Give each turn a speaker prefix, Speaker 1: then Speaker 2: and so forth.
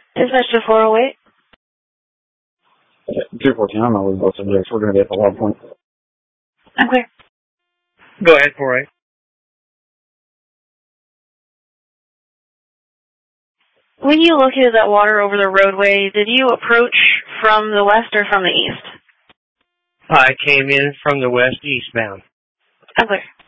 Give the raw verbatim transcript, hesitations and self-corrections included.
Speaker 1: Dispatch to four oh eight.
Speaker 2: two fourteen, I'm not with both subjects. We're going to be at the log point.
Speaker 1: Okay.
Speaker 3: Go ahead, four eight.
Speaker 1: When you located that water over the roadway, did you approach from the west or from the east?
Speaker 3: I came in from the west eastbound.
Speaker 1: Okay.